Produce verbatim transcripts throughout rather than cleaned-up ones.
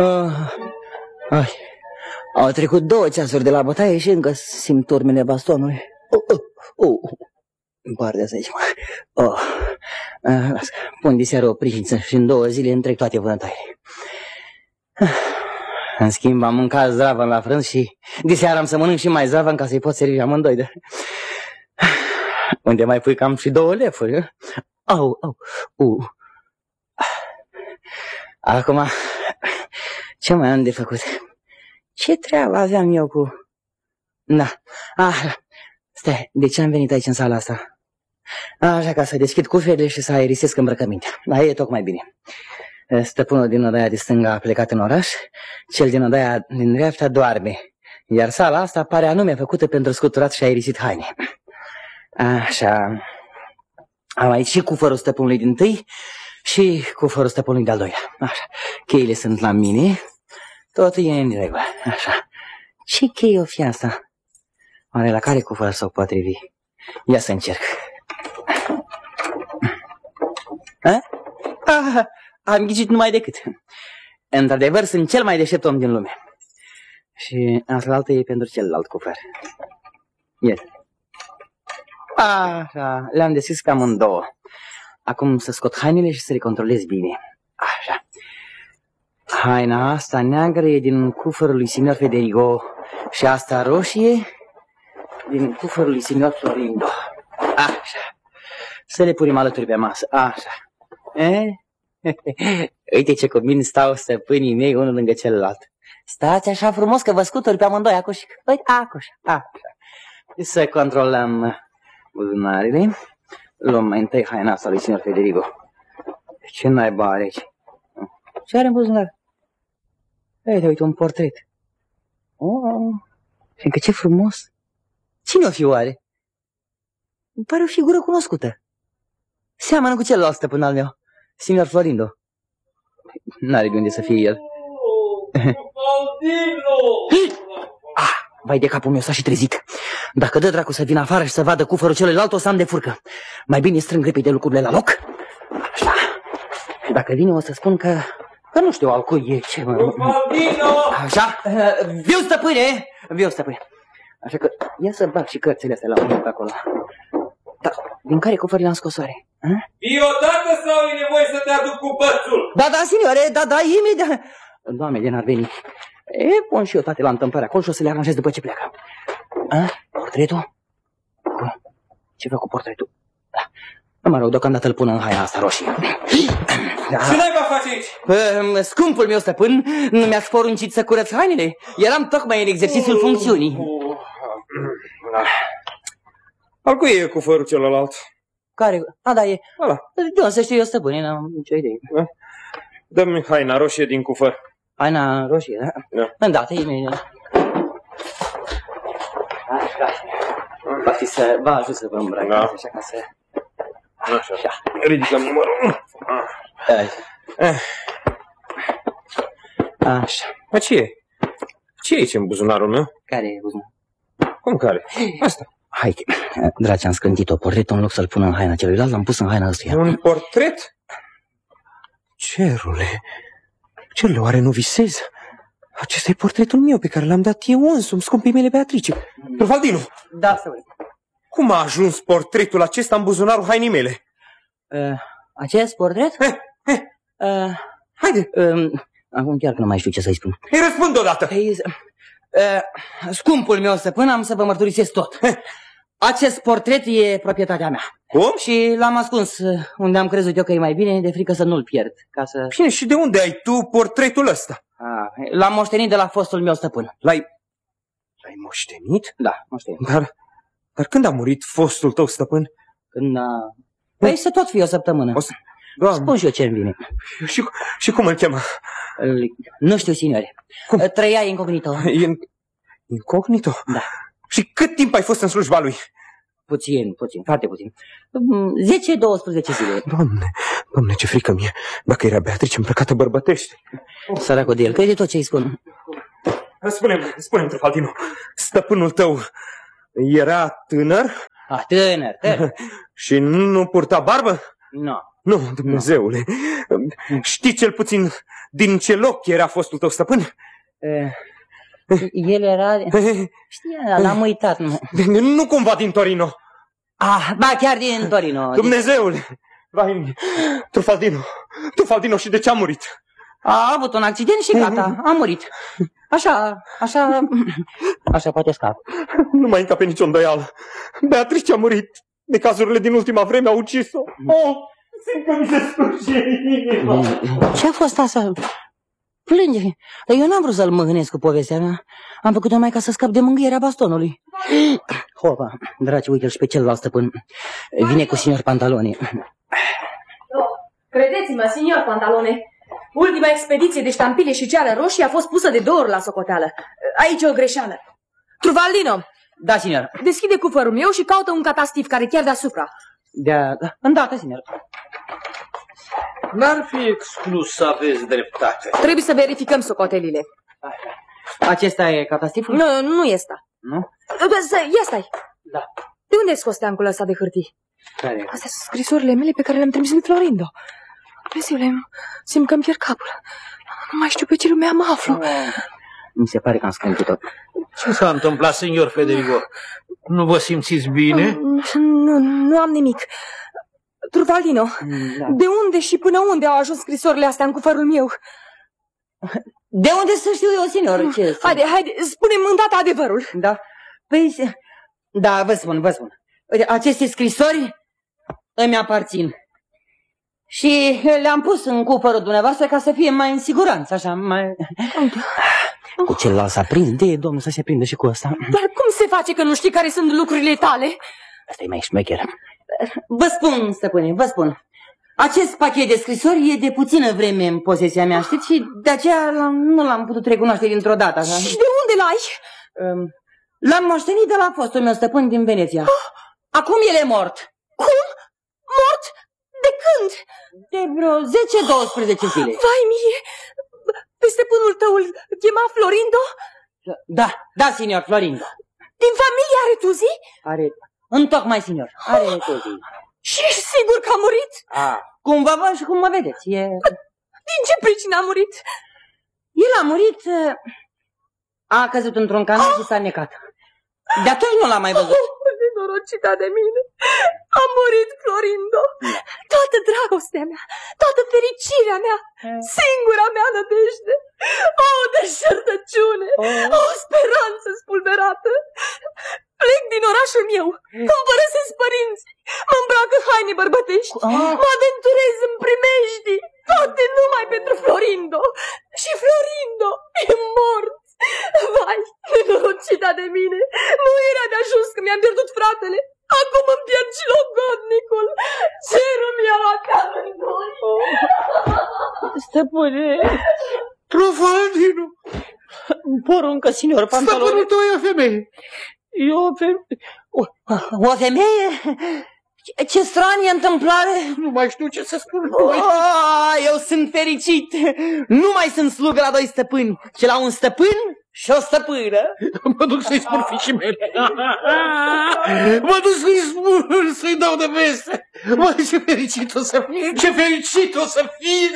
Uh, ai. Au trecut două ceasuri de la bătaie și încă simt urmele bastonului. Uh, uh, uh. Îmi pare de aici. Oh. Uh, las. Pun diseară o pricință și în două zile întrec toate vânătoaiele. Uh. În schimb, am mâncat zdravă la frânz și diseară am să mănânc și mai zdravă ca să-i pot servi amândoi de... Unde mai pui cam și două lefuri. Au, au, uh. Acum, ce mai am de făcut? Ce treabă aveam eu cu... Da, ah, stai, de ce am venit aici în sala asta? Așa, ca să deschid cuferele și să aerisesc îmbrăcămintea. Da, e tocmai bine. Stăpânul din odaia de stânga a plecat în oraș, cel din odaia din dreapta doarme, iar sala asta pare anume făcută pentru scuturat și aerisit haine. Așa, am aici și cufărul stăpânului din tâi și cufărul stăpânului de-al doilea. Așa, cheile sunt la mine, totul e în regulă. Așa, ce cheie o fi asta? Oare la care cufăr s-o potrivi? Ia să încerc. A? Ah, am ghicit numai decât. Într-adevăr, sunt cel mai deștept om din lume. Și asta e pentru celălalt cufăr. Iată. Așa, le-am deschis cam în două. Acum să scot hainele și să le controlez bine. Așa. Haina asta neagră e din cufărul lui Signor Federigo și asta roșie din cufărul lui Signor Florindo. Așa. Să le punem alături pe masă. Așa. E? Uite ce combin stau stăpânii mei unul lângă celălalt. Stați așa frumos că vă scuturi pe amândoi acuși. Uite, acuși. Așa. Să controlăm buzunarele. Luăm mai întâi haina asta lui Signor Federigo. Ce naiba are aici? Ce are în buzunar? Uite, uite, un portret. Oh, fiindcă ce frumos. Cine o fi oare? Îmi pare o figură cunoscută. Seamănă cu celălalt stăpân al meu, Signor Florindo. N-are de unde să fie el. Ah, vai de capul meu, s-a și trezit. Dacă dă dracu să vină afară și să vadă cufărul celuilalt, o să am de furcă. Mai bine strâng repede lucrurile la loc. Așa. Dacă vine, o să spun că... Că nu știu al cui e ce... Așa. Viu, stăpâne! Viu, stăpâne. Așa că ia să bag și cărțile astea la unul acolo. Da, din care cufăr le-am scos oare? Fii odată sau e nevoie să te aduc cu bățul? Da, da, signore, da, da, imediat. Doamne, de n-ar veni. E, pun și eu toate la întâmplare acolo și o să le aranjez după ce pleacă. A? Portretul? Ce vreau cu portretul? Da. Mă rog, deocamdată îl pun în haina asta roșie. Da. Ce n-ai va face aici? Pă, scumpul meu stăpân, nu mi-ați poruncit să curăț hainele. Eram tocmai în exercițiul funcțiunii. Da. Al cui e cufărul celălalt? Care? A, da, e. Ăla. Da, să știu eu, stăpâne, n-am nicio idee. Da? Dă-mi haina roșie din cufăr. Haina roșie, da? Da. Îndată, imediat. Așa. Va fi să vă ajut să vă îmbrăcați, da. Așa ca să... Așa. Așa. Ridicăm numărul. Așa. Ma ce e? Ce e aici în buzunarul meu? Care e buzunar? Cum care? Asta. Hai, dragi, am scântit-o portretul, în loc să-l pun în haina celuilalt, l-am pus în haina ăstuia. Un portret? Cerule, cerule, oare nu visez? Acesta e portretul meu pe care l-am dat eu însumi, scumpii mele Beatrice. Trufaldino! Da, stăpâne. Cum a ajuns portretul acesta în buzunarul hainii mele? Uh, acest portret? Eh, eh. Uh, Haide! Uh, acum chiar că nu mai știu ce să-i spun. Îi răspund odată! Hey, uh, scumpul meu stăpân, am să vă mărturisesc tot. Eh. Acest portret e proprietatea mea. Cum? Și l-am ascuns unde am crezut eu că e mai bine, de frică să nu-l pierd. Ca să... Bine, și de unde ai tu portretul ăsta? Ah, l-am moștenit de la fostul meu stăpân. L-ai... L-ai moștenit? Da, moștenit. Dar, dar când a murit fostul tău stăpân? Când a... Păi să tot fie o săptămână. O să... Spun și eu ce-mi vine. Și, și cum îl cheamă? Nu știu, signore. Cum? Trăia incognito. In... Incognito? Da. Și cât timp ai fost în slujba lui? Puțin, puțin, foarte puțin. zece douăsprezece zile. Doamne, doamne, ce frică mie. Dacă era Beatrice îmbrăcată bărbătește. Săracul de el, crede tot ce-i spun. Spune-mi, spune-mi, Trufaldino, stăpânul tău era tânăr? A, tânăr, tânăr. Și nu purta barbă? Nu. Nu, Dumnezeule. Știi cel puțin din ce loc era fostul tău stăpân? El era... Știa, l-am uitat. Nu. Nu cumva din Torino. Ah, ba, chiar din Torino. Dumnezeule. Vai, Trufaldino. Trufaldino, și de ce a murit? A avut un accident și gata, a murit. Așa, așa, așa poate scap. Nu mai încape nicio îndoială. Beatrice a murit. De cazurile din ultima vreme au ucis-o. Oh, simt că mi se sfârșe inima. Ce a fost asta? Plânge. Eu n-am vrut să-l mâhnesc cu povestea mea. Am făcut-o mai ca să scap de mângâierea bastonului. Hopa, dragi, uite-l și pe celălalt stăpân. Vine cu signor Pantalone. Credeți-mă, signor Pantalone, ultima expediție de ștampile și ceară roșie a fost pusă de două ori la socoteală. Aici e o greșeală. Trufaldino! Da, signor. Deschide cufărul meu și caută un catastif care e chiar deasupra. De-a... Îndată, signor. N-ar fi exclus să aveți dreptate. Trebuie să verificăm socotelile. Acesta e catastiful? Nu, nu e asta. Nu? Ia stai. Da. De unde ai scos teancul ăsta de hârtii? Care? Astea sunt scrisorile mele pe care le-am trimis lui Florindo. Dumnezeule, simt că îmi pierd capul. Nu mai știu pe ce lumea mă aflu. Mi se pare că am scâmpit tot. Ce s-a întâmplat, signor Federico? Nu vă simțiți bine? Nu, nu am nimic. Trufaldino, da. De unde și până unde au ajuns scrisorile astea în cufărul meu? De unde să știu eu, signor? Ce haide, haide, spune-mi îndată adevărul. Da? Păi, da, vă spun, vă spun. Aceste scrisori îmi aparțin. Și le-am pus în cufărul dumneavoastră ca să fie mai în siguranță, așa, mai... Cu celălalt s-a prins, de domnul să se prindă și cu ăsta. Dar cum se face că nu știi care sunt lucrurile tale? Asta e mai șmecher. Vă spun, stăpâne, vă spun. Acest pachet de scrisori e de puțină vreme în posesia mea, știți? Și de aceea nu l-am putut recunoaște dintr-o dată, așa. Și de unde l-ai? L-am moștenit de la fostul meu stăpân din Veneția. Acum el e mort. Cum? Mort? De când? De vreo zece douăsprezece zile. Vai mie! Pe stăpânul tău îl chema Florindo? Da, da, signor, Florindo. Din familie are Tuzi? Are, întocmai, signor, are Tuzi. Și ești sigur că a murit? A, cum vă văd și cum mă vedeți. E... Din ce pricină a murit? El a murit, a căzut într-un canal oh! și s-a necat. De atunci nu l-am mai văzut. Oh, nenorocita de mine. A murit Florindo. Toată dragostea mea, toată fericirea mea, singura mea nădejde. O deșertăciune, o speranță spulberată. Plec din orașul meu, îmi părăsesc părinții, mă îmbrac în haine bărbătești, mă aventurez în primejdii, toate numai pentru Florindo. Și Florindo e mort. Vai, nenorocita de mine, nu era de ajuns că mi-am pierdut fratele. Acum îmi pierd și logodnicul. Cerul mi-au amândoi. Stăpâne, Trufaldino, poruncă, signor Pantalone. Stăpânul tău e o femeie. E o femeie? O, o femeie? Ce stranie întâmplare! Nu mai știu ce să spun. Oh, eu sunt fericit! Nu mai sunt slugă la doi stăpâni, ci la un stăpân și o stăpână. Mă duc să-i spun fiicii mele. Mă duc să-i spun, să-i dau de veste. Măi, ce fericit o să fie! Ce fericit o să fie!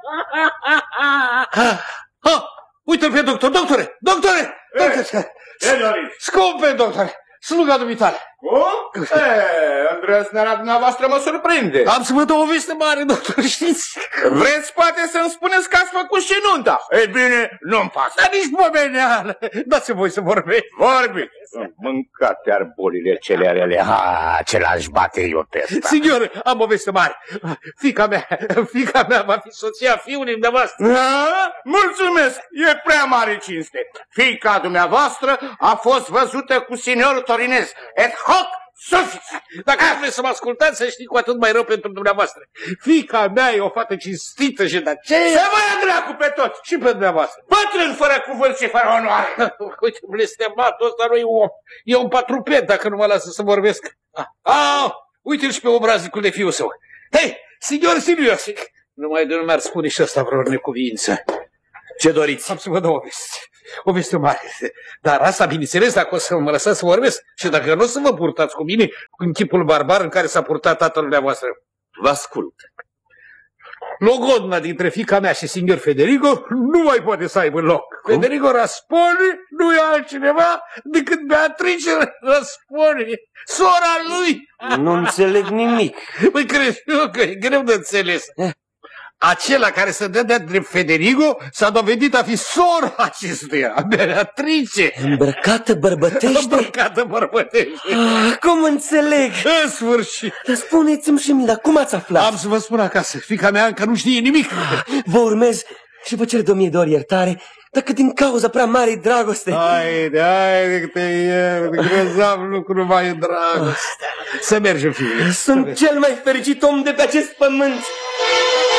Ha, uite-l pe doctor, doctore, doctore! doctore. Scumpe, doctore! Sluga dumitale. Cum? Eee, îndrăznerea dumneavoastră mă surprinde. Am să vă dau o veste mare, doctor, știți? Vreți poate să-mi spuneți că ați făcut și nunta? Ei bine, nu-mi pasă. Dar nici pomeneală. Dați-mi voi să vorbesc. Vorbiți. Mâncate-ar bolile cele rele. Ha, ce l-aș bate eu pe ăsta. Signor, am o veste mare. Fica mea, fica mea va fi soția fiului dumneavoastră. Ha? Mulțumesc, e prea mare cinste. Fiica dumneavoastră a fost văzută cu signor Torinez. Et hoc sufit. Dacă nu vreți să mă ascultați, să știi, cu atât mai rău pentru dumneavoastră. Fica mea e o fată cinstită și de aceea... Să vă ia dracu pe tot. Și pe dumneavoastră. Bătrân fără cuvânt și fără onoare. Uite, blestematul ăsta nu e om. E un patruped dacă nu mă lasă să vorbesc. Ah, ah, uite-l și pe obraznicul de fiul său. Hei, signor Silios, numai de nu mi-ar spune și ăsta vreo necuvință. Ce doriți? Am să vă dau o veste. O veste mare. Dar asta, bineînțeles, dacă o să mă lăsați să vorbesc și dacă nu o să vă purtați cu mine în chipul barbar în care s-a purtat tatăl dumneavoastră. Vă ascult. logodna dintre fiica mea și signor Federico nu mai poate să aibă loc. Cum? Federico Rasponi nu e altcineva decât Beatrice Rasponi, sora lui. Nu înțeleg nimic. Păi crezi eu că e greu de înțeles. Acela care se dă de drept Federico s-a dovedit a fi sora acestuia, Beatrice. Îmbrăcată bărbătește? Îmbrăcată bărbătește. Ah, cum înțeleg? În sfârșit. Dar spuneți-mi și mie, dar cum ați aflat? Am să vă spun acasă, fiica mea încă nu știe nimic. Ah, vă urmez și vă cer de o mie de ori iertare, dacă din cauza prea marei dragoste. Haide, haide că te iert, grozav lucru mai e dragoste. Să mergem, fiule. Sunt cel mai fericit om de pe acest pământ.